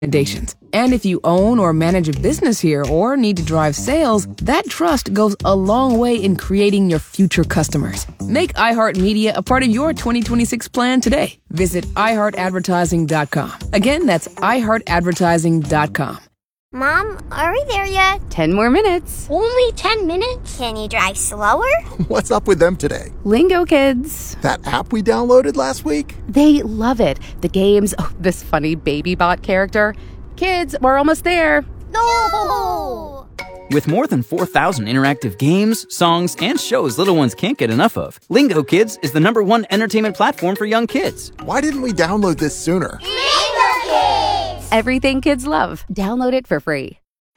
recommendations. And if you own or manage a business here or need to drive sales, that trust goes a long way in creating your future customers. Make iHeartMedia a part of your 2026 plan today. Visit iHeartAdvertising.com. Again, that's iHeartAdvertising.com. Mom, are we there yet? 10 more minutes. Only 10 minutes? Can you drive slower? What's up with them today? Lingo Kids. That app we downloaded last week? They love it. The games, this funny baby bot character. Kids, we're almost there. No! With more than 4,000 interactive games, songs, and shows little ones can't get enough of, Lingo Kids is the #1 entertainment platform for young kids. Why didn't we download this sooner? Lingo Kids! Everything kids love. Download it for free.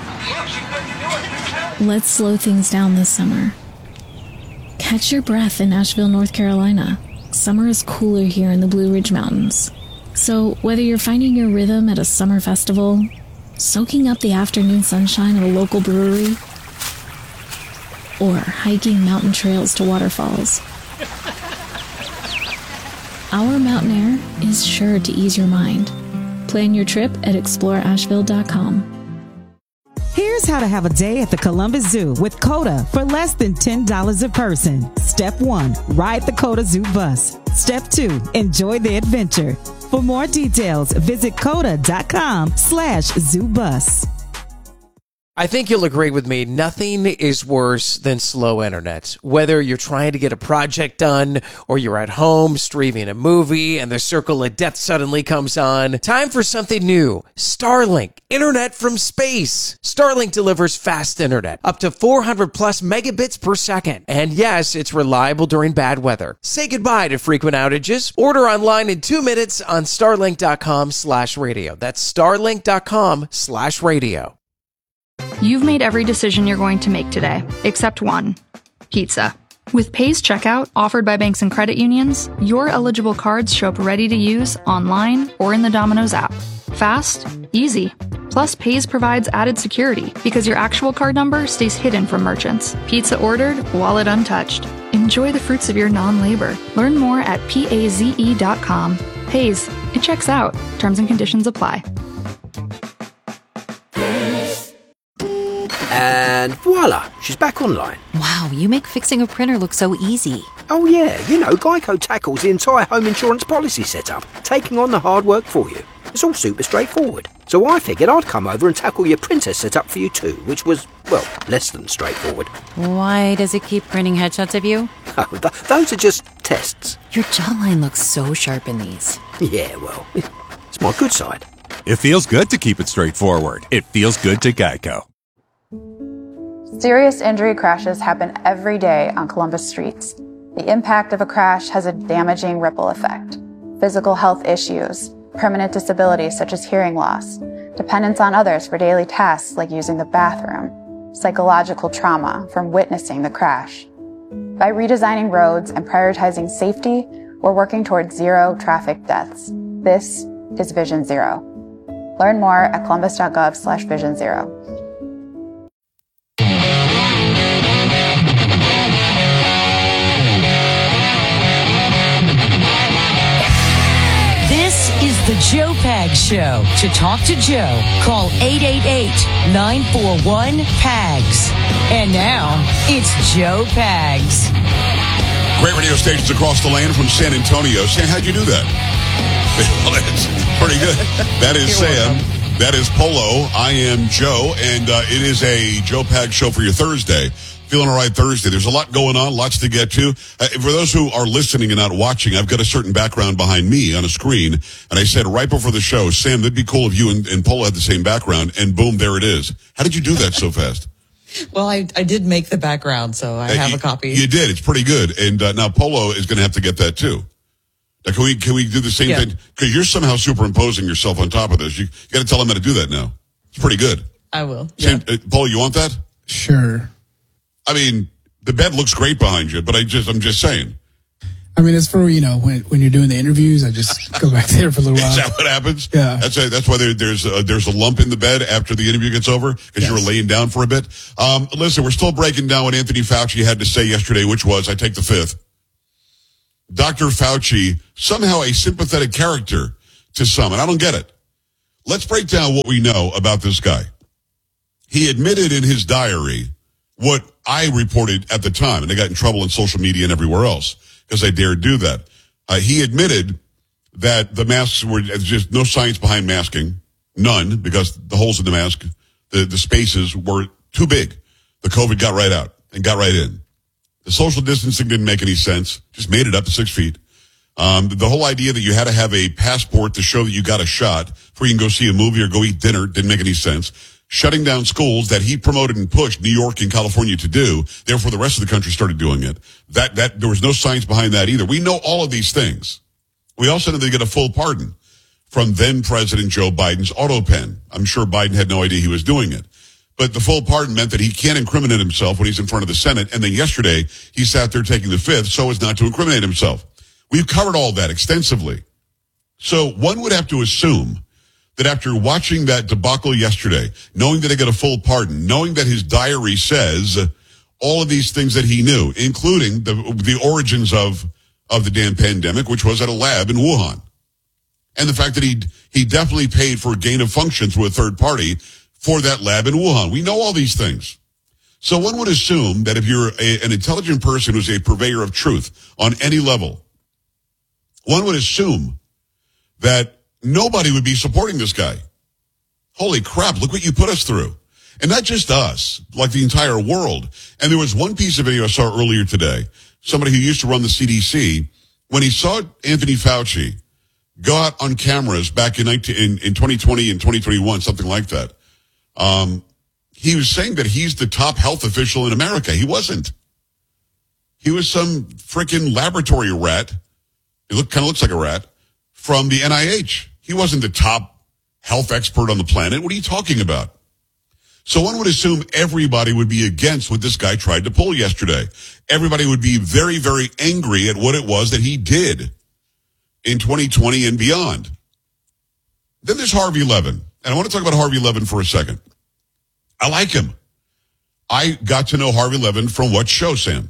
Let's slow things down this summer. Catch your breath in Asheville, North Carolina. Summer is cooler here in the Blue Ridge Mountains. So whether you're finding your rhythm at a summer festival, soaking up the afternoon sunshine at a local brewery, or hiking mountain trails to waterfalls, our mountain air is sure to ease your mind. Plan your trip at exploreasheville.com. Here's how to have a day at the Columbus Zoo with COTA for less than $10 a person. Step 1, ride the COTA Zoo bus. Step 2, enjoy the adventure. For more details, visit COTA.com/zoobus. I think you'll agree with me, nothing is worse than slow internet. Whether you're trying to get a project done or you're at home streaming a movie and the circle of death suddenly comes on, time for something new. Starlink, internet from space. Starlink delivers fast internet, up to 400 plus megabits per second. And yes, it's reliable during bad weather. Say goodbye to frequent outages. Order online in 2 minutes on starlink.com/radio. That's starlink.com/radio. You've made every decision you're going to make today, except one: pizza. With Paze Checkout, offered by banks and credit unions, your eligible cards show up ready to use online or in the Domino's app. Fast, easy. Plus, Paze provides added security because your actual card number stays hidden from merchants. Pizza ordered, wallet untouched. Enjoy the fruits of your non-labor. Learn more at paze.com. Paze, it checks out. Terms and conditions apply. And voila, she's back online. Wow, you make fixing a printer look so easy. Oh yeah, Geico tackles the entire home insurance policy setup, taking on the hard work for you. It's all super straightforward. So I figured I'd come over and tackle your printer setup for you too, which was, well, less than straightforward. Why does it keep printing headshots of you? Oh, those are just tests. Your jawline looks so sharp in these. Yeah, well, it's my good side. It feels good to keep it straightforward. It feels good to Geico. Serious injury crashes happen every day on Columbus streets. The impact of a crash has a damaging ripple effect. Physical health issues, permanent disabilities such as hearing loss, dependence on others for daily tasks like using the bathroom, psychological trauma from witnessing the crash. By redesigning roads and prioritizing safety, we're working towards zero traffic deaths. This is Vision Zero. Learn more at columbus.gov/Vision Zero. The Joe Pags Show. To talk to Joe, call 888-941-PAGS. And now, it's Joe Pags. Great radio stations across the land from San Antonio. Sam, how'd you do that? Well, that's pretty good. That is Sam. That is Polo. I am Joe. And it is a Joe Pags Show for your Thursday. Feeling all right Thursday. There's a lot going on, lots to get to. For those who are listening and not watching, I've got a certain background behind me on a screen. And I said right before the show, Sam, that'd be cool if you and Polo had the same background. And boom, there it is. How did you do that so fast? Well, I did make the background, so I have a copy. You did. It's pretty good. And now Polo is going to have to get that too. Now, can we do the same thing? Because you're somehow superimposing yourself on top of this. You got to tell him how to do that now. It's pretty good. I will. Sam, Polo, you want that? Sure. I mean, the bed looks great behind you, but I'm just saying. I mean, it's for, when you're doing the interviews, I just go back there for a little while. Is that what happens? Yeah. That's why there's a lump in the bed after the interview gets over, because you were laying down for a bit. Listen, we're still breaking down what Anthony Fauci had to say yesterday, which was, I take the fifth. Dr. Fauci, somehow a sympathetic character to some, and I don't get it. let's break down what we know about this guy. He admitted in his diary what I reported at the time, and they got in trouble in social media and everywhere else because they dared do that. He admitted that the masks were just no science behind masking, none, because the holes in the mask, the spaces were too big. The COVID got right out and got right in. The social distancing didn't make any sense, just made it up to 6 feet. The whole idea that you had to have a passport to show that you got a shot before you can go see a movie or go eat dinner didn't make any sense. Shutting down schools that he promoted and pushed New York and California to do, therefore the rest of the country started doing it. That there was no science behind that either. We know all of these things. We also know they get a full pardon from then President Joe Biden's auto pen. I'm sure Biden had no idea he was doing it. But the full pardon meant that he can't incriminate himself when he's in front of the Senate. And then yesterday, he sat there taking the fifth so as not to incriminate himself. We've covered all that extensively. So one would have to assume that after watching that debacle yesterday, knowing that he got a full pardon, knowing that his diary says all of these things that he knew, including the origins of the damn pandemic, which was at a lab in Wuhan. And the fact that he definitely paid for gain of function through a third party for that lab in Wuhan. We know all these things. So one would assume that if you're an intelligent person who's a purveyor of truth on any level, one would assume that nobody would be supporting this guy. Holy crap, look what you put us through. And not just us, like the entire world. And there was one piece of video I saw earlier today, somebody who used to run the CDC, when he saw Anthony Fauci go out on cameras back in 2020 and 2021, something like that. He was saying that he's the top health official in America. He wasn't. He was some freaking laboratory rat. He kind of looks like a rat from the NIH. He wasn't the top health expert on the planet. What are you talking about? So one would assume everybody would be against what this guy tried to pull yesterday. Everybody would be very, very angry at what it was that he did in 2020 and beyond. Then there's Harvey Levin. And I want to talk about Harvey Levin for a second. I like him. I got to know Harvey Levin from what show, Sam?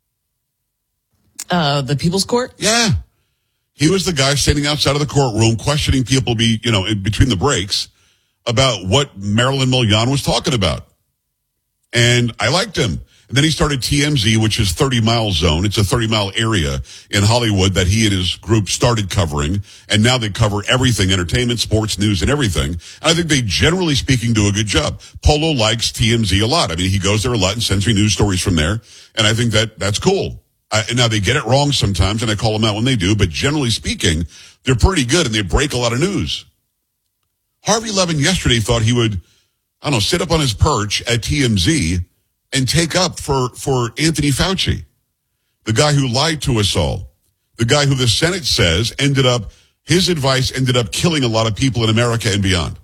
The People's Court? Yeah. He was the guy standing outside of the courtroom questioning people between the breaks about what Marilyn Milian was talking about. And I liked him. And then he started TMZ, which is 30 Mile Zone. It's a 30-mile area in Hollywood that he and his group started covering. And now they cover everything, entertainment, sports, news, and everything. And I think they, generally speaking, do a good job. Polo likes TMZ a lot. I mean, he goes there a lot and sends me news stories from there. And I think that's cool. And now they get it wrong sometimes, and I call them out when they do. But generally speaking, they're pretty good, and they break a lot of news. Harvey Levin yesterday thought he would, sit up on his perch at TMZ and take up for Anthony Fauci, the guy who lied to us all, the guy who the Senate says his advice ended up killing a lot of people in America and beyond.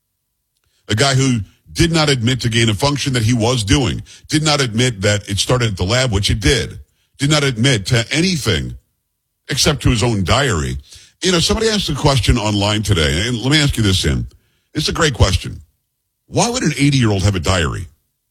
A guy who did not admit to gain of function that he was doing, did not admit that it started at the lab, which it did not admit to anything except to his own diary. Somebody asked a question online today, and let me ask you this, Sam. It's a great question. Why would an 80-year-old have a diary?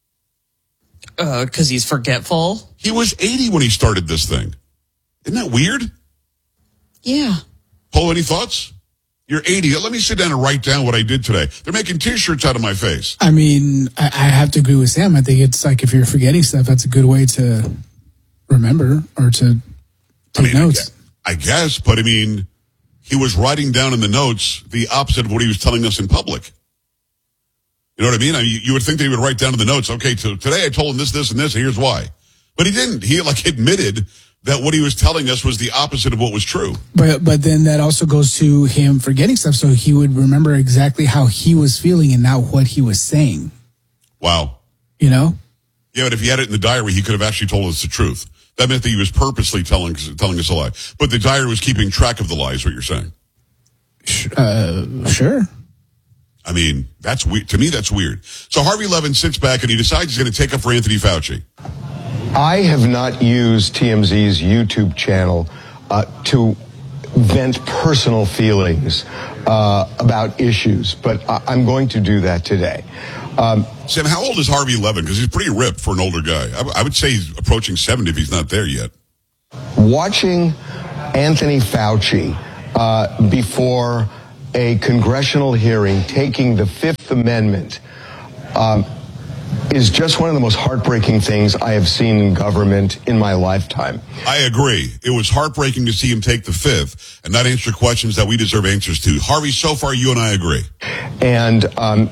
Because he's forgetful. He was 80 when he started this thing. Isn't that weird? Yeah. Paul, any thoughts? You're 80. Let me sit down and write down what I did today. They're making T-shirts out of my face. I mean, I have to agree with Sam. I think it's like if you're forgetting stuff, that's a good way to remember or to take notes. I guess, but he was writing down in the notes the opposite of what he was telling us in public. You know what I mean? You would think that he would write down in the notes, okay, so today I told him this, and this, and here's why. But he didn't. He admitted that what he was telling us was the opposite of what was true. But then that also goes to him forgetting stuff, so he would remember exactly how he was feeling and not what he was saying. Wow. Yeah, but if he had it in the diary, he could have actually told us the truth. That meant that he was purposely telling us a lie. But the diary was keeping track of the lies, what you're saying. Sure. That's weird. To me, that's weird. So Harvey Levin sits back and he decides he's going to take up for Anthony Fauci. I have not used TMZ's YouTube channel to vent personal feelings about issues, but I'm going to do that today. Sam, how old is Harvey Levin? Because he's pretty ripped for an older guy. I would say he's approaching 70 if he's not there yet. Watching Anthony Fauci before a congressional hearing taking the Fifth Amendment is just one of the most heartbreaking things I have seen in government in my lifetime. I agree. It was heartbreaking to see him take the Fifth and not answer questions that we deserve answers to. Harvey, so far, you and I agree. And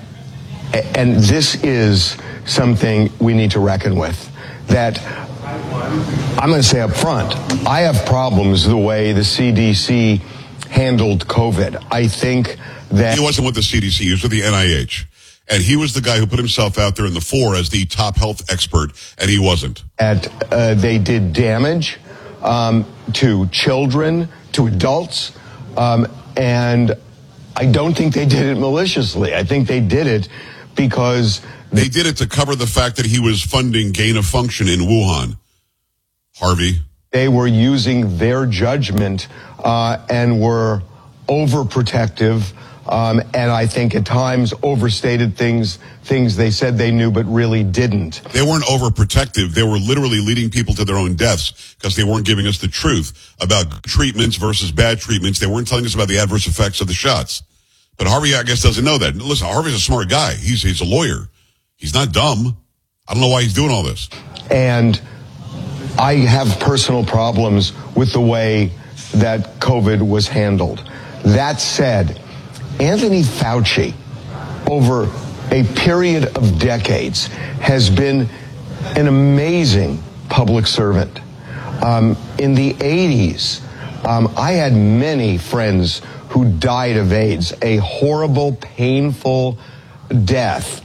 this is something we need to reckon with. That I'm going to say up front, I have problems the way the CDC handled COVID. I think that... He wasn't with the CDC, he was with the NIH. And he was the guy who put himself out there in the fore as the top health expert, and he wasn't. They did damage to children, to adults, and I don't think they did it maliciously. I think they did it because... They did it to cover the fact that he was funding gain of function in Wuhan. Harvey. They were using their judgment and were overprotective. And I think at times overstated things they said they knew but really didn't. They weren't overprotective. They were literally leading people to their own deaths because they weren't giving us the truth about treatments versus bad treatments. They weren't telling us about the adverse effects of the shots. But Harvey, I guess, doesn't know that. Listen, Harvey's a smart guy. He's a lawyer. He's not dumb. I don't know why he's doing all this. And I have personal problems with the way that COVID was handled. That said, Anthony Fauci, over a period of decades, has been an amazing public servant. In the 80s, I had many friends who died of AIDS, a horrible, painful death.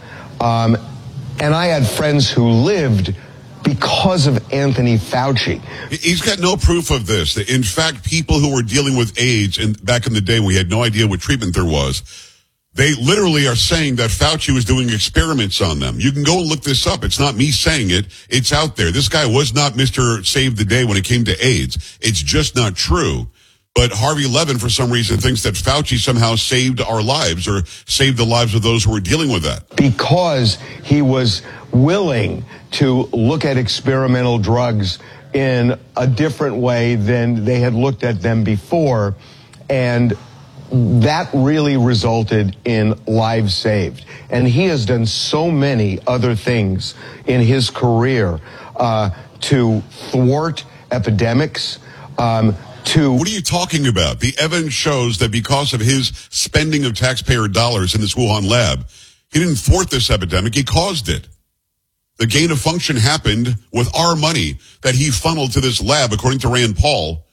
And I had friends who lived because of Anthony Fauci. He's got no proof of this. In fact, people who were dealing with AIDS back in the day when we had no idea what treatment there was, they literally are saying that Fauci was doing experiments on them. You can go and look this up. It's not me saying it. It's out there. This guy was not Mr. Save the Day when it came to AIDS. It's just not true. But Harvey Levin, for some reason, thinks that Fauci somehow saved our lives or saved the lives of those who were dealing with that. Because he was willing to look at experimental drugs in a different way than they had looked at them before. And that really resulted in lives saved. And he has done so many other things in his career to thwart epidemics, What are you talking about? The evidence shows that because of his spending of taxpayer dollars in this Wuhan lab, he didn't thwart this epidemic, he caused it. The gain of function happened with our money that he funneled to this lab, according to Rand Paul,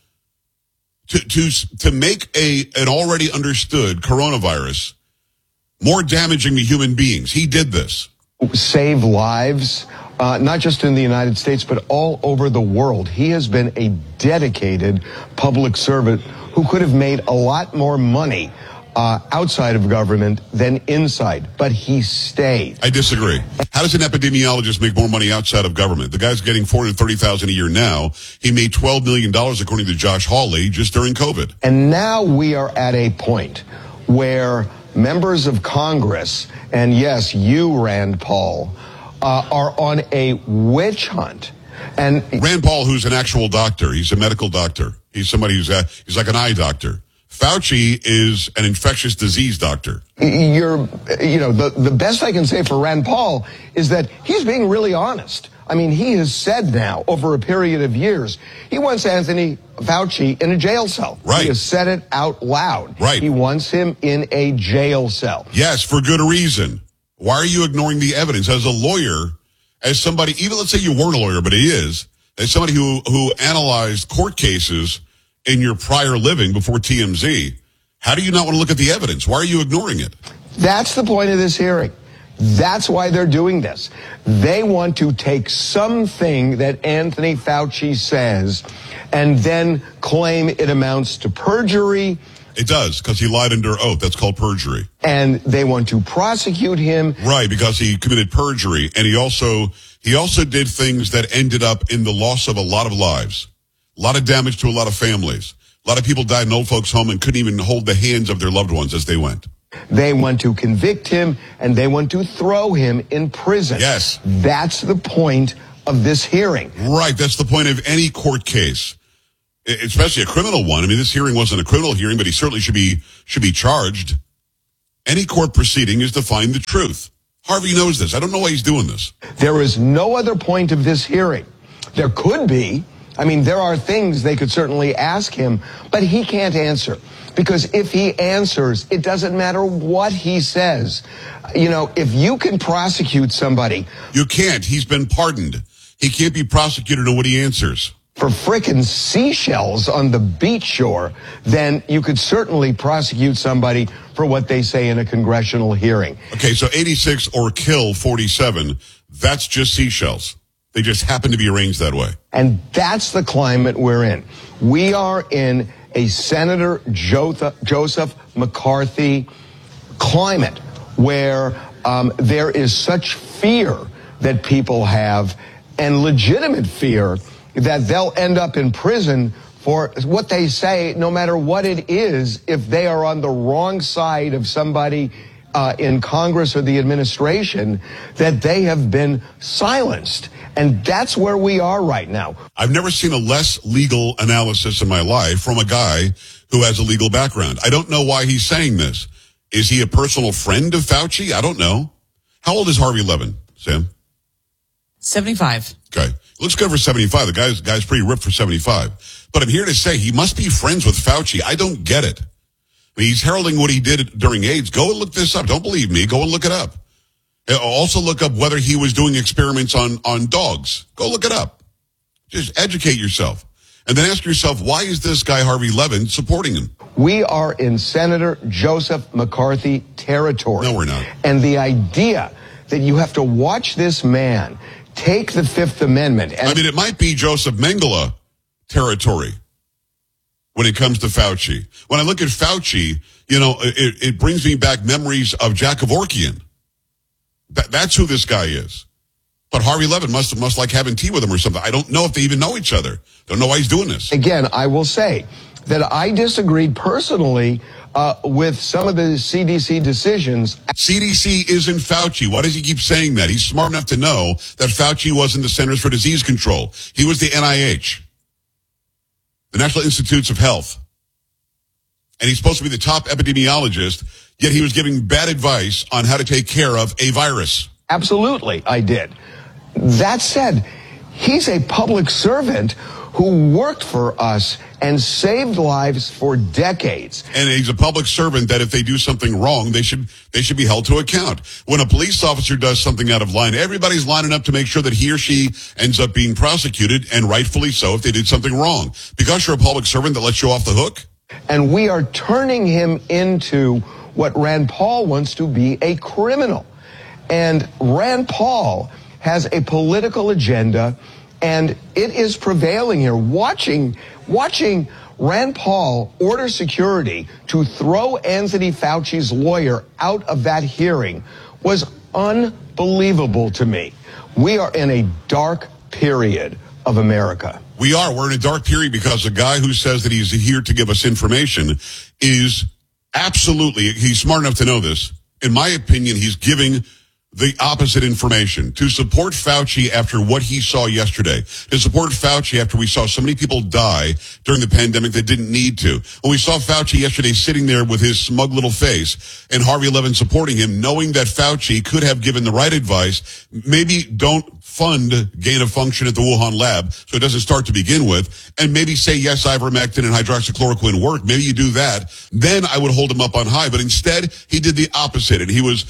to make an already understood coronavirus more damaging to human beings. He did this. Save lives, not just in the United States, but all over the world. He has been a dedicated public servant who could have made a lot more money outside of government than inside, but he stayed. I disagree. How does an epidemiologist make more money outside of government? The guy's getting $430,000 a year now. He made $12 million, according to Josh Hawley, just during COVID. And now we are at a point where members of Congress, and yes, you, Rand Paul, are on a witch hunt. And Rand Paul, who's an actual doctor, he's a medical doctor. He's somebody he's like an eye doctor. Fauci is an infectious disease doctor. The best I can say for Rand Paul is that he's being really honest. I mean, he has said now over a period of years, he wants Anthony Fauci in a jail cell. Right. He has said it out loud. Right. He wants him in a jail cell. Yes, for good reason. Why are you ignoring the evidence? As a lawyer, as somebody, even let's say you weren't a lawyer, but he is, as somebody who analyzed court cases in your prior living before TMZ, how do you not want to look at the evidence? Why are you ignoring it? That's the point of this hearing. That's why they're doing this. They want to take something that Anthony Fauci says and then claim it amounts to perjury. It does, because he lied under oath. That's called perjury. And they want to prosecute him. Right, because he committed perjury. And he also did things that ended up in the loss of a lot of lives. A lot of damage to a lot of families. A lot of people died in old folks' home and couldn't even hold the hands of their loved ones as they went. They want to convict him, and they want to throw him in prison. especially a criminal one. I mean, this hearing wasn't a criminal hearing, but he certainly should be charged. Any court proceeding is to find the truth. Harvey knows this. I don't know why he's doing this. There is no other point of this hearing. There could be. I mean, there are things they could certainly ask him, but he can't answer. Because if he answers, it doesn't matter what he says. You know, if you can prosecute somebody. You can't. He's been pardoned. He can't be prosecuted on what he answers. For frickin' seashells on the beach shore, then you could certainly prosecute somebody for what they say in a congressional hearing. Okay, so 86 or kill 47, that's just seashells. They just happen to be arranged that way. And that's the climate we're in. We are in a Senator Joseph McCarthy climate where there is such fear that people have, and legitimate fear that they'll end up in prison for what they say, no matter what it is, if they are on the wrong side of somebody in Congress or the administration, that they have been silenced. And that's where we are right now. I've never seen a less legal analysis in my life from a guy who has a legal background. I don't know why he's saying this. Is he a personal friend of Fauci? I don't know. How old is Harvey Levin, Sam? 75. Okay. Looks good for 75. The guy's pretty ripped for 75. But I'm here to say he must be friends with Fauci. I don't get it. I mean, he's heralding what he did during AIDS. Go and look this up. Don't believe me. Go and look it up. Also look up whether he was doing experiments on dogs. Go look it up. Just educate yourself. And then ask yourself, why is this guy Harvey Levin supporting him? We are in Senator Joseph McCarthy territory. No, we're not. And the idea that you have to watch this man take the Fifth Amendment. And I mean, it might be Joseph Mengele territory when it comes to Fauci. When I look at Fauci, you know, it brings me back memories of Jack Kevorkian. That's who this guy is. But Harvey Levin must like having tea with him or something. I don't know if they even know each other. Don't know why he's doing this. Again, I will say that I disagreed personally with some of the CDC decisions. CDC isn't Fauci. Why does he keep saying that? He's smart enough to know that Fauci wasn't the Centers for Disease Control. He was the NIH, the National Institutes of Health. And he's supposed to be the top epidemiologist, yet he was giving bad advice on how to take care of a virus. Absolutely, I did. That said, he's a public servant who worked for us and saved lives for decades. And he's a public servant that if they do something wrong, they should be held to account. When a police officer does something out of line, everybody's lining up to make sure that he or she ends up being prosecuted, and rightfully so if they did something wrong. Because you're a public servant, that lets you off the hook. And we are turning him into what Rand Paul wants to be, a criminal. And Rand Paul has a political agenda, and it is prevailing here. Watching Rand Paul order security to throw Anthony Fauci's lawyer out of that hearing was unbelievable to me. We are in a dark period of America. We are. We're in a dark period because the guy who says that he's here to give us information is absolutely, he's smart enough to know this. In my opinion, he's giving the opposite information. To support Fauci after what he saw yesterday, to support Fauci after we saw so many people die during the pandemic that didn't need to. When we saw Fauci yesterday sitting there with his smug little face and Harvey Levin supporting him, knowing that Fauci could have given the right advice, maybe don't fund gain of function at the Wuhan lab so it doesn't start to begin with, and maybe say, yes, ivermectin and hydroxychloroquine work. Maybe you do that. Then I would hold him up on high. But instead, he did the opposite. And he was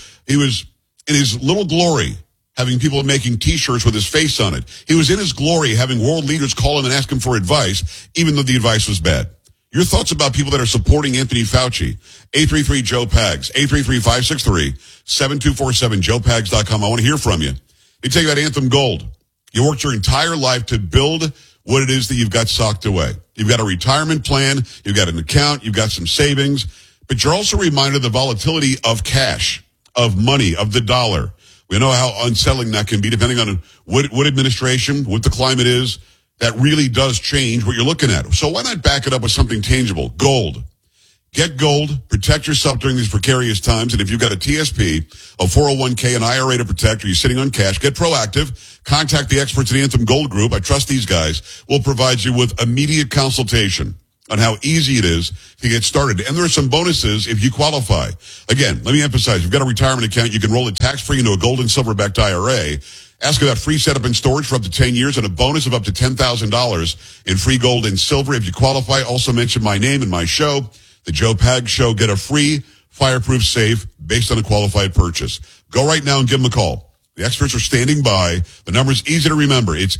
in his little glory, having people making T-shirts with his face on it. He was in his glory, having world leaders call him and ask him for advice, even though the advice was bad. Your thoughts about people that are supporting Anthony Fauci? 833-JOE-PAGS, 833-563-7247, joepags.com. I want to hear from you. Let me tell you about Anthem Gold. You worked your entire life to build what it is that you've got socked away. You've got a retirement plan, you've got an account, you've got some savings, but you're also reminded of the volatility of cash, of money, of the dollar. We know how unsettling that can be depending on what administration, what the climate is. That really does change what you're looking at. So why not back it up with something tangible? Gold. Get gold, protect yourself during these precarious times, and if you've got a TSP, a 401k, an IRA to protect, or you're sitting on cash, get proactive. Contact the experts at Anthem Gold Group. I trust these guys will provide you with immediate consultation on how easy it is to get started. And there are some bonuses if you qualify. Again, let me emphasize, you've got a retirement account, you can roll it tax-free into a gold and silver-backed IRA. Ask about free setup and storage for up to 10 years and a bonus of up to $10,000 in free gold and silver. If you qualify, also mention my name and my show, The Joe Pags Show. Get a free fireproof safe based on a qualified purchase. Go right now and give them a call. The experts are standing by. The number's easy to remember. It's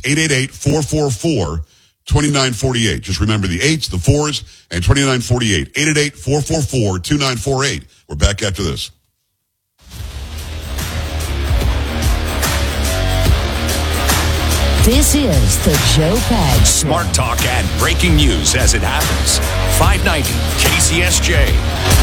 888-444-2948. Just remember the 8s, the 4s, and 2948. 888-444-2948. We're back after this. This is the Joe Pags Show. Smart talk and breaking news as it happens. 590 KCSJ.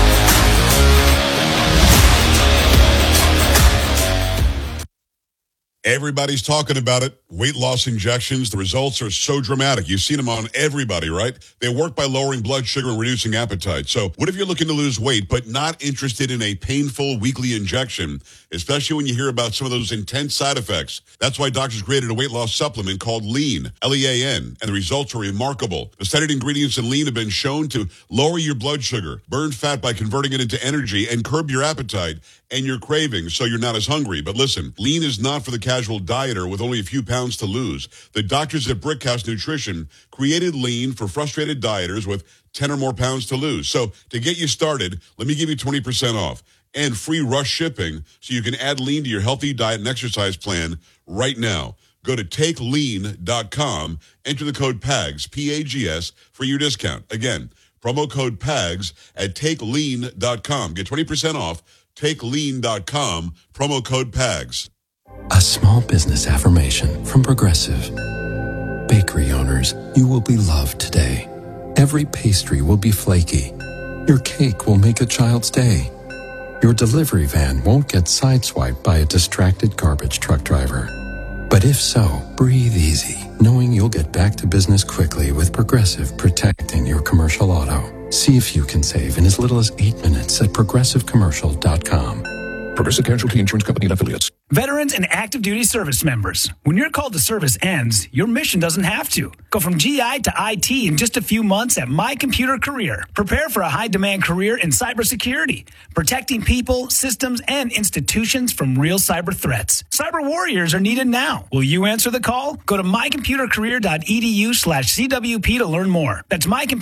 Everybody's talking about it. Weight loss injections. The results are so dramatic. You've seen them on everybody, right? They work by lowering blood sugar and reducing appetite. So what if you're looking to lose weight but not interested in a painful weekly injection, especially when you hear about some of those intense side effects? That's why doctors created a weight loss supplement called Lean, L-E-A-N, and the results are remarkable. The studied ingredients in Lean have been shown to lower your blood sugar, burn fat by converting it into energy, and curb your appetite and your cravings so you're not as hungry. But listen, Lean is not for the casual dieter with only a few pounds to lose. The doctors at Brickhouse Nutrition created Lean for frustrated dieters with 10 or more pounds to lose. So to get you started, let me give you 20% off and free rush shipping so you can add Lean to your healthy diet and exercise plan right now. Go to takelean.com, enter the code PAGS, P-A-G-S, for your discount. Again, promo code PAGS at takelean.com. Get 20% off. TakeLean.com, promo code PAGS. A small business affirmation from Progressive. Bakery owners, you will be loved today. Every pastry will be flaky. Your cake will make a child's day. Your delivery van won't get sideswiped by a distracted garbage truck driver. But if so, breathe easy, knowing you'll get back to business quickly with Progressive protecting your commercial auto. See if you can save in as little as 8 minutes at progressivecommercial.com. Progressive Casualty Insurance Company and Affiliates. Veterans and active duty service members. When your call to service ends, your mission doesn't have to. Go from GI to IT in just a few months at My Computer Career. Prepare for a high-demand career in cybersecurity, protecting people, systems, and institutions from real cyber threats. Cyber warriors are needed now. Will you answer the call? Go to mycomputercareer.edu/CWP to learn more. That's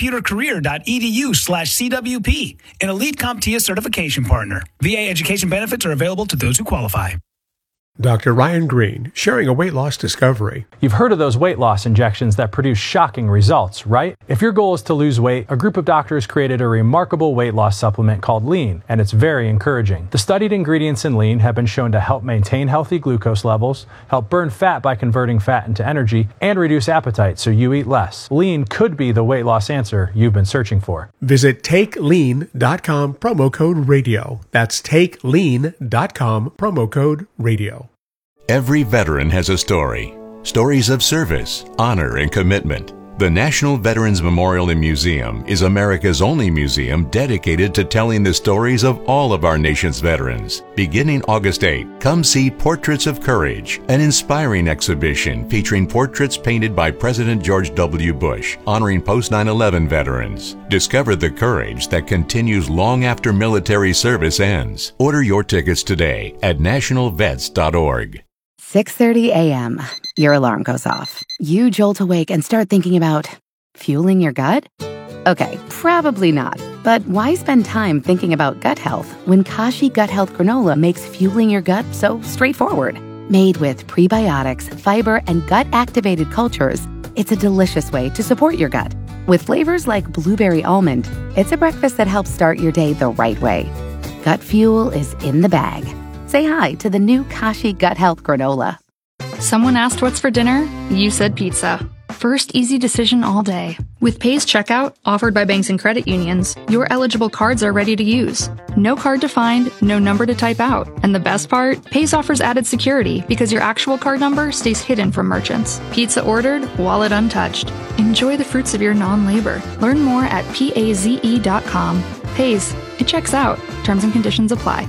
mycomputercareer.edu/CWP. An elite CompTIA certification partner. VA education benefits are available to those who qualify. Dr. Ryan Green, sharing a weight loss discovery. You've heard of those weight loss injections that produce shocking results, right? If your goal is to lose weight, a group of doctors created a remarkable weight loss supplement called Lean, and it's very encouraging. The studied ingredients in Lean have been shown to help maintain healthy glucose levels, help burn fat by converting fat into energy, and reduce appetite so you eat less. Lean could be the weight loss answer you've been searching for. Visit TakeLean.com, promo code radio. That's TakeLean.com, promo code radio. Every veteran has a story. Stories of service, honor, and commitment. The National Veterans Memorial and Museum is America's only museum dedicated to telling the stories of all of our nation's veterans. Beginning August 8, come see Portraits of Courage, an inspiring exhibition featuring portraits painted by President George W. Bush, honoring post-9/11 veterans. Discover the courage that continues long after military service ends. Order your tickets today at nationalvets.org. 6:30 a.m. Your alarm goes off. You jolt awake and start thinking about fueling your gut? Okay, probably not. But why spend time thinking about gut health when Kashi Gut Health Granola makes fueling your gut so straightforward? Made with prebiotics, fiber, and gut-activated cultures, it's a delicious way to support your gut. With flavors like blueberry almond, it's a breakfast that helps start your day the right way. Gut fuel is in the bag. Say hi to the new Kashi Gut Health Granola. Someone asked what's for dinner? You said pizza. First easy decision all day. With Pays Checkout, offered by banks and credit unions, your eligible cards are ready to use. No card to find, no number to type out. And the best part? Pays offers added security because your actual card number stays hidden from merchants. Pizza ordered, wallet untouched. Enjoy the fruits of your non-labor. Learn more at PAZE.com. Pays. It checks out. Terms and conditions apply.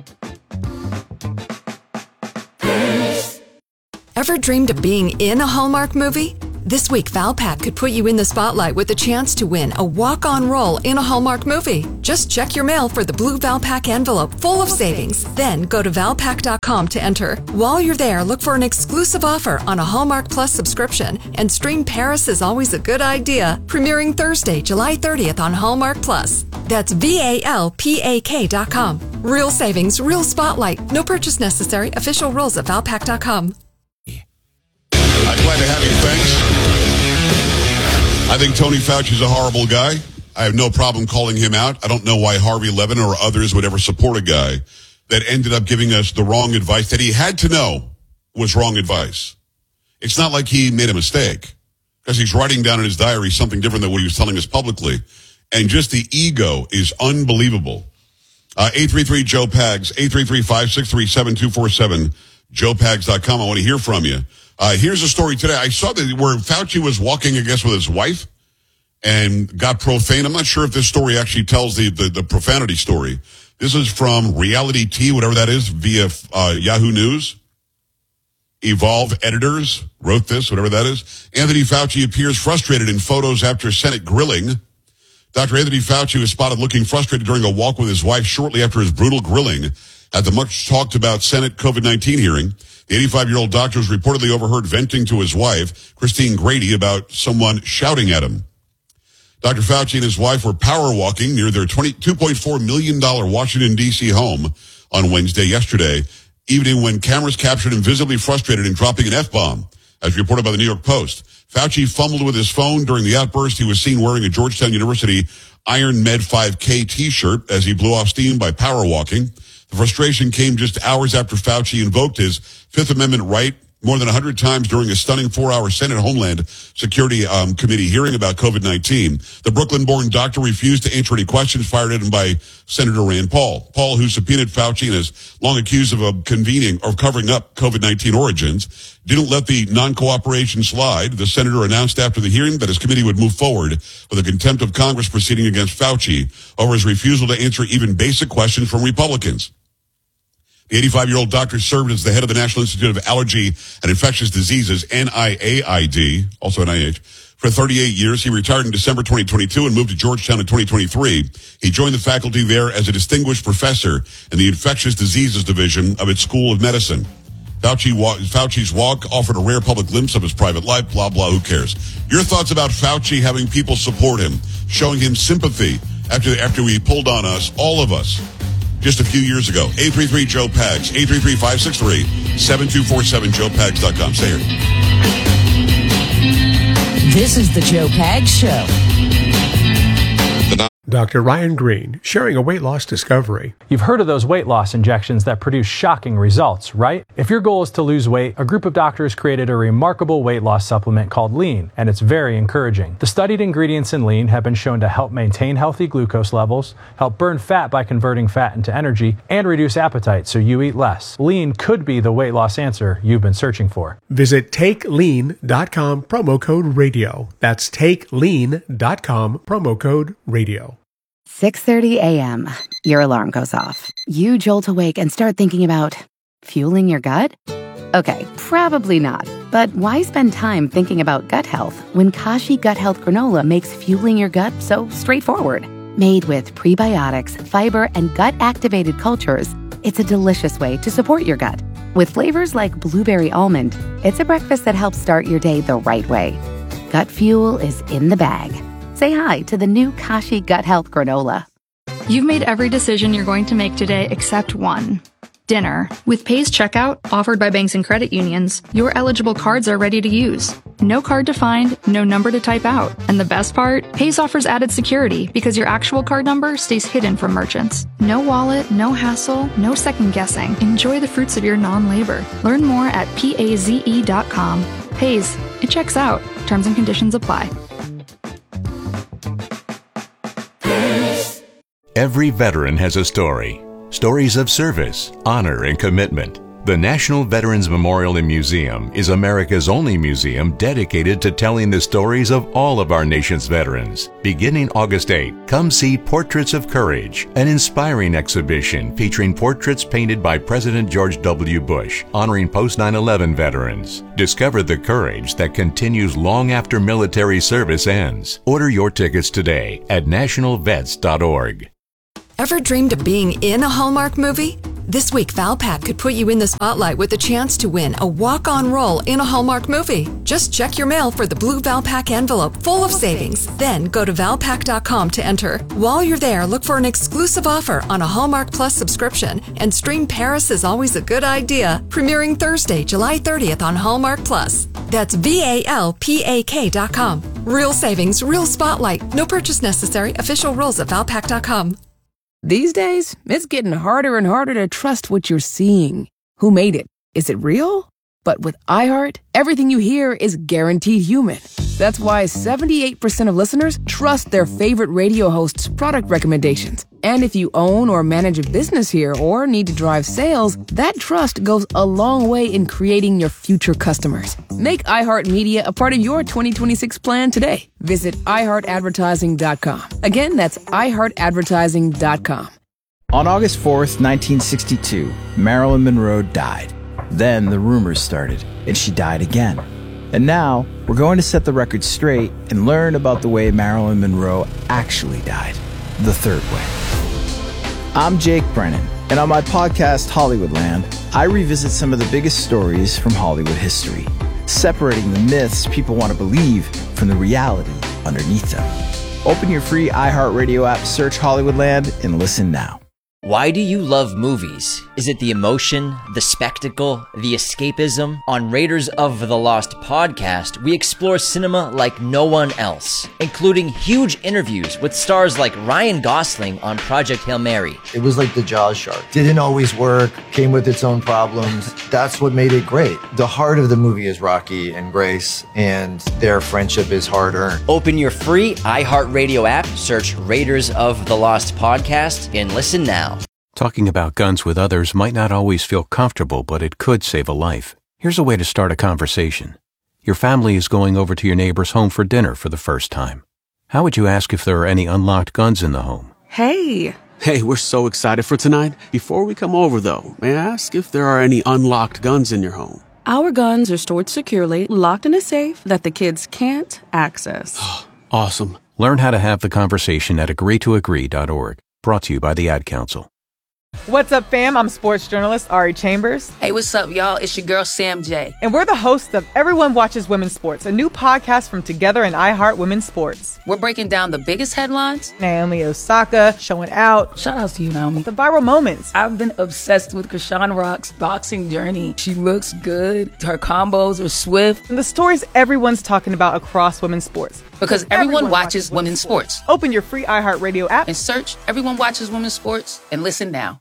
Ever dreamed of being in a Hallmark movie? This week, Valpak could put you in the spotlight with a chance to win a walk-on role in a Hallmark movie. Just check your mail for the blue Valpak envelope full of savings. Then go to Valpak.com to enter. While you're there, look for an exclusive offer on a Hallmark Plus subscription and stream Paris is Always a Good Idea, premiering Thursday, July 30th on Hallmark Plus. That's VALPAK.com. Real savings, real spotlight. No purchase necessary. Official rules at Valpak.com. I'm glad to have you. Thanks. I think Tony Fauci's a horrible guy. I have no problem calling him out. I don't know why Harvey Levin or others would ever support a guy that ended up giving us the wrong advice that he had to know was wrong advice. It's not like he made a mistake because he's writing down in his diary something different than what he was telling us publicly. And just the ego is unbelievable. 833-JOE-PAGS, 833-563-7247, joepags.com. I want to hear from you. Here's a story today. I saw that where Fauci was walking, I guess, with his wife and got profane. I'm not sure if this story actually tells the profanity story. This is from Reality T, whatever that is, via Yahoo News. Evolve Editors wrote this, whatever that is. Anthony Fauci appears frustrated in photos after Senate grilling. Dr. Anthony Fauci was spotted looking frustrated during a walk with his wife shortly after his brutal grilling at the much talked about Senate COVID-19 hearing. The 85-year-old doctor was reportedly overheard venting to his wife, Christine Grady, about someone shouting at him. Dr. Fauci and his wife were power walking near their $2.4 million Washington, D.C. home on Wednesday, yesterday evening, when cameras captured him visibly frustrated and dropping an F-bomb, as reported by the New York Post. Fauci fumbled with his phone during the outburst. He was seen wearing a Georgetown University Iron Med 5K T-shirt as he blew off steam by power walking. The frustration came just hours after Fauci invoked his Fifth Amendment right more than 100 times during a stunning 4-hour Senate Homeland Security Committee hearing about COVID-19. The Brooklyn-born doctor refused to answer any questions fired at him by Senator Rand Paul. Paul, who subpoenaed Fauci and is long accused of convening or covering up COVID-19 origins, didn't let the non-cooperation slide. The senator announced after the hearing that his committee would move forward with a contempt of Congress proceeding against Fauci over his refusal to answer even basic questions from Republicans. The 85-year-old doctor served as the head of the National Institute of Allergy and Infectious Diseases, NIAID, also NIH, for 38 years. He retired in December 2022 and moved to Georgetown in 2023. He joined the faculty there as a distinguished professor in the Infectious Diseases Division of its School of Medicine. Fauci's walk offered a rare public glimpse of his private life, blah, blah, who cares? Your thoughts about Fauci having people support him, showing him sympathy after he pulled on us, all of us, just a few years ago. 833-JOE-PAGS, 833-563-7247, joepags.com. Stay here. This is the Joe Pags Show. Dr. Ryan Green, sharing a weight loss discovery. You've heard of those weight loss injections that produce shocking results, right? If your goal is to lose weight, a group of doctors created a remarkable weight loss supplement called Lean, and it's very encouraging. The studied ingredients in Lean have been shown to help maintain healthy glucose levels, help burn fat by converting fat into energy, and reduce appetite so you eat less. Lean could be the weight loss answer you've been searching for. Visit TakeLean.com, promo code radio. That's TakeLean.com, promo code radio. 6:30 a.m. Your alarm goes off. You jolt awake and start thinking about fueling your gut? Okay, probably not. But why spend time thinking about gut health when Kashi Gut Health Granola makes fueling your gut so straightforward? Made with prebiotics, fiber, and gut-activated cultures, it's a delicious way to support your gut. With flavors like blueberry almond, it's a breakfast that helps start your day the right way. Gut fuel is in the bag. Say hi to the new Kashi Gut Health Granola. You've made every decision you're going to make today except one. Dinner. With Pays Checkout, offered by banks and credit unions, your eligible cards are ready to use. No card to find, no number to type out. And the best part? Pays offers added security because your actual card number stays hidden from merchants. No wallet, no hassle, no second guessing. Enjoy the fruits of your non-labor. Learn more at PAZE.com. Pays. It checks out. Terms and conditions apply. Every veteran has a story. Stories of service, honor, and commitment. The National Veterans Memorial and Museum is America's only museum dedicated to telling the stories of all of our nation's veterans. Beginning August 8, come see Portraits of Courage, an inspiring exhibition featuring portraits painted by President George W. Bush, honoring post-9/11 veterans. Discover the courage that continues long after military service ends. Order your tickets today at nationalvets.org. Ever dreamed of being in a Hallmark movie? This week, Valpak could put you in the spotlight with a chance to win a walk-on role in a Hallmark movie. Just check your mail for the blue Valpak envelope full of savings. Then go to valpak.com to enter. While you're there, look for an exclusive offer on a Hallmark Plus subscription and stream Paris is Always a Good Idea, premiering Thursday, July 30th on Hallmark Plus. That's VALPAK.com. Real savings, real spotlight. No purchase necessary. Official rules at valpak.com. These days, it's getting harder and harder to trust what you're seeing. Who made it? Is it real? But with iHeart, everything you hear is guaranteed human. That's why 78% of listeners trust their favorite radio hosts' product recommendations. And if you own or manage a business here or need to drive sales, that trust goes a long way in creating your future customers. Make iHeartMedia a part of your 2026 plan today. Visit iHeartAdvertising.com. Again, that's iHeartAdvertising.com. On August 4th, 1962, Marilyn Monroe died. Then the rumors started, and she died again. And now, we're going to set the record straight and learn about the way Marilyn Monroe actually died, the third way. I'm Jake Brennan, and on my podcast, Hollywoodland, I revisit some of the biggest stories from Hollywood history, separating the myths people want to believe from the reality underneath them. Open your free iHeartRadio app, search Hollywoodland, and listen now. Why do you love movies? Is it the emotion, the spectacle, the escapism? On Raiders of the Lost podcast, we explore cinema like no one else, including huge interviews with stars like Ryan Gosling on Project Hail Mary. It was like the Jaws shark. Didn't always work, came with its own problems. That's what made it great. The heart of the movie is Rocky and Grace, and their friendship is hard-earned. Open your free iHeartRadio app, search Raiders of the Lost podcast, and listen now. Talking about guns with others might not always feel comfortable, but it could save a life. Here's a way to start a conversation. Your family is going over to your neighbor's home for dinner for the first time. How would you ask if there are any unlocked guns in the home? Hey, we're so excited for tonight. Before we come over, though, may I ask if there are any unlocked guns in your home? Our guns are stored securely, locked in a safe that the kids can't access. Awesome. Learn how to have the conversation at agreetoagree.org. Brought to you by the Ad Council. What's up, fam? I'm sports journalist Ari Chambers. Hey, what's up, y'all? It's your girl, Sam J. And we're the hosts of Everyone Watches Women's Sports, a new podcast from Together and iHeart Women's Sports. We're breaking down the biggest headlines. Naomi Osaka showing out. Shout out to you, Naomi. The viral moments. I've been obsessed with Krishan Rock's boxing journey. She looks good. Her combos are swift. And the stories everyone's talking about across women's sports. Because everyone watches women's sports. Open your free iHeartRadio app and search Everyone Watches Women's Sports and listen now.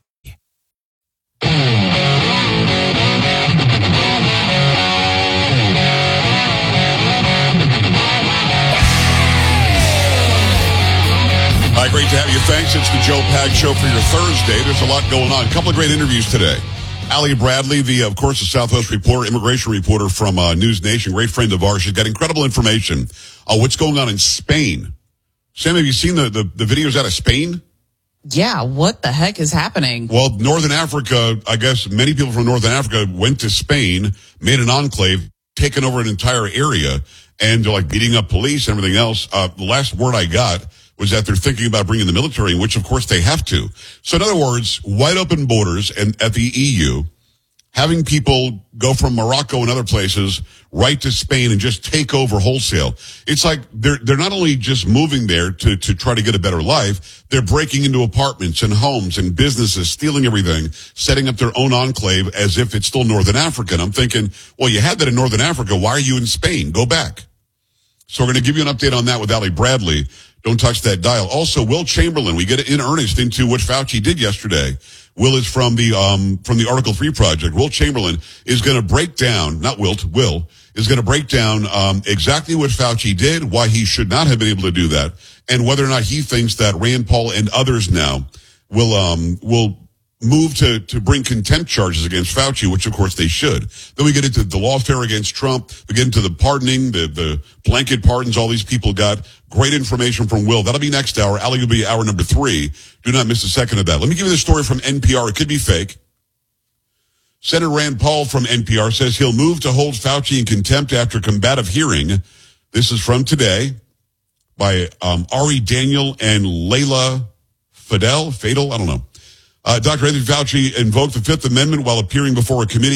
Hi, great to have you. Thanks. It's the Joe Pags Show for your Thursday. There's a lot going on. A couple of great interviews today. Allie Bradley, of course, the Southwest reporter, immigration reporter from News Nation, great friend of ours. She's got incredible information on what's going on in Spain. Sam, have you seen the videos out of Spain? Yeah, what the heck is happening? Well, Northern Africa, I guess many people from Northern Africa went to Spain, made an enclave, taken over an entire area, and they're like beating up police and everything else. The last word I got was that they're thinking about bringing the military in, which of course they have to. So in other words, wide open borders and at the EU, having people go from Morocco and other places right to Spain and just take over wholesale. It's like they're not only just moving there to try to get a better life, they're breaking into apartments and homes and businesses, stealing everything, setting up their own enclave as if it's still Northern Africa. And I'm thinking, well, you had that in Northern Africa. Why are you in Spain? Go back. So we're going to give you an update on that with Allie Bradley. Don't touch that dial. Also, Will Chamberlain, we get in earnest into what Fauci did yesterday. Will is from the Article 3 Project. Will Chamberlain is going to break down, not Wilt, Will, is going to break down exactly what Fauci did, why he should not have been able to do that, and whether or not he thinks that Rand Paul and others now will move to bring contempt charges against Fauci, which of course they should. Then we get into the lawfare against Trump. We get into the pardoning, the blanket pardons all these people got. Great information from Will. That'll be next hour. Allie will be hour number 3. Do not miss a second of that. Let me give you this story from NPR. It could be fake. Senator Rand Paul from NPR says he'll move to hold Fauci in contempt after combative hearing. This is from today by Ari Daniel and Layla Fadel, I don't know. Dr. Anthony Fauci invoked the Fifth Amendment while appearing before a committee